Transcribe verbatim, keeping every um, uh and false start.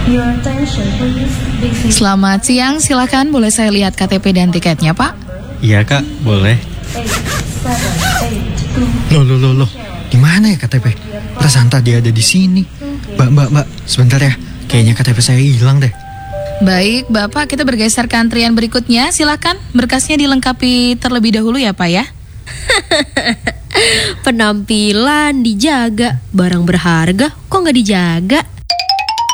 Selamat siang, silakan boleh saya lihat K T P dan tiketnya, Pak? Iya Kak, boleh. Loh, loh, loh, loh. Di mana ya K T P? Perasaan tadi ada di sini. Mbak, mbak, mbak, sebentar ya. Kayaknya K T P saya hilang deh. Baik, Bapak, kita bergeser ke antrian berikutnya. Silakan, berkasnya dilengkapi terlebih dahulu ya, Pak ya. Penampilan dijaga, barang berharga kok nggak dijaga?